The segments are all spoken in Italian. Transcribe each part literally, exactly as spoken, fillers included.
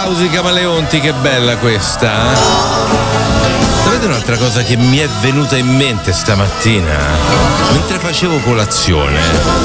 Applausi Camaleonti, che bella questa. Eh? Sapete un'altra cosa che mi è venuta in mente stamattina? Mentre facevo colazione.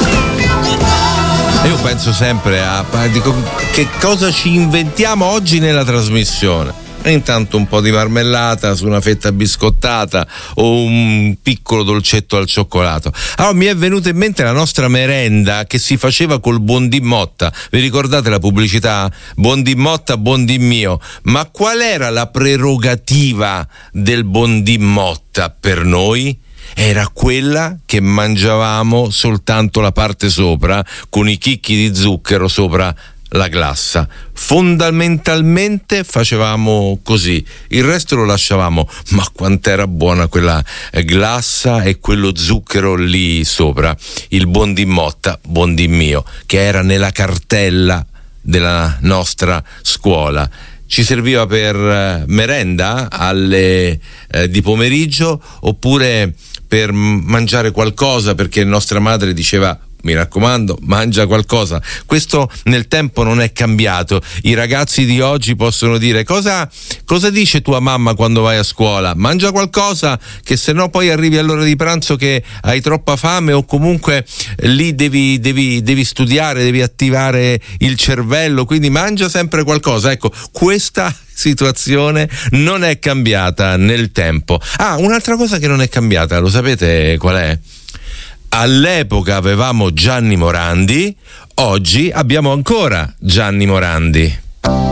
Io penso sempre a, dico, che cosa ci inventiamo oggi nella trasmissione. E intanto un po' di marmellata su una fetta biscottata o un piccolo dolcetto al cioccolato. Allora mi è venuta in mente la nostra merenda che si faceva col buon di Motta. Vi ricordate la pubblicità? Buon di Motta, buon di mio. Ma qual era la prerogativa del buon di Motta per noi? Era quella che mangiavamo soltanto la parte sopra, con i chicchi di zucchero sopra la glassa. Fondamentalmente facevamo così, il resto lo lasciavamo, ma quant'era buona quella glassa e quello zucchero lì sopra. Il buon di Motta, buon di mio, che era nella cartella della nostra scuola. Ci serviva per merenda alle eh, di pomeriggio, oppure per mangiare qualcosa, perché nostra madre diceva: mi raccomando, mangia qualcosa. Questo nel tempo non è cambiato. I ragazzi di oggi possono dire: cosa, cosa dice tua mamma quando vai a scuola? Mangia qualcosa, che se no poi arrivi all'ora di pranzo che hai troppa fame, o comunque lì devi, devi, devi studiare, devi attivare il cervello, quindi mangia sempre qualcosa. Ecco, questa situazione non è cambiata nel tempo. Ah, un'altra cosa che non è cambiata, lo sapete qual è? All'epoca avevamo Gianni Morandi, oggi abbiamo ancora Gianni Morandi.